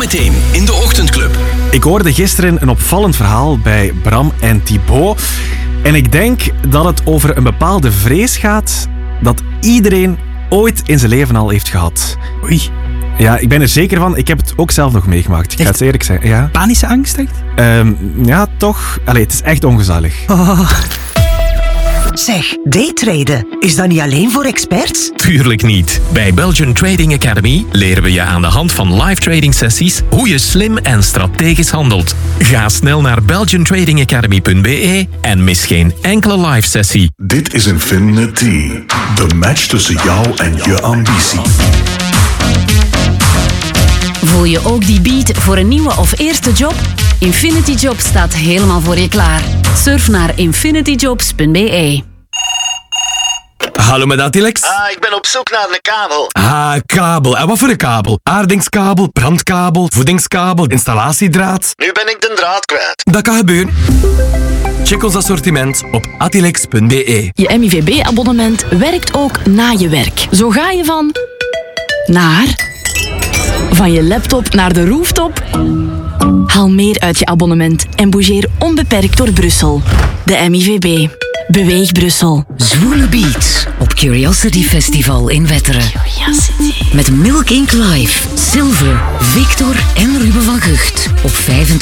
Zometeen in de Ochtendclub. Ik hoorde gisteren een opvallend verhaal bij Bram en Thibaut. En ik denk dat het over een bepaalde vrees gaat dat iedereen ooit in zijn leven al heeft gehad. Oei. Ja, ik ben er zeker van. Ik heb het ook zelf nog meegemaakt. Ik ga het eerlijk zeggen. Ja. Panische angst, echt? Ja, toch. Allee, het is echt ongezellig. Oh. Zeg, daytraden, is dat niet alleen voor experts? Tuurlijk niet. Bij Belgian Trading Academy leren we je aan de hand van live trading sessies hoe je slim en strategisch handelt. Ga snel naar belgiantradingacademy.be en mis geen enkele live sessie. Dit is Infinity. De match tussen jou en je ambitie. Voel je ook die beat voor een nieuwe of eerste job? Infinity Jobs staat helemaal voor je klaar. Surf naar infinityjobs.be. Hallo met Atilex. Ik ben op zoek naar een kabel. Kabel. En wat voor een kabel? Aardingskabel, brandkabel, voedingskabel, installatiedraad. Nu ben ik de draad kwijt. Dat kan gebeuren. Check ons assortiment op atilex.be. Je MIVB-abonnement werkt ook na je werk. Zo ga je van je laptop naar de rooftop. Haal meer uit je abonnement en bougeer onbeperkt door Brussel. De MIVB. Beweeg Brussel. Zwoele Beats op Curiosity Festival in Wetteren. Met Milk Inc. Live, Silver, Victor en Ruben van Gucht op 25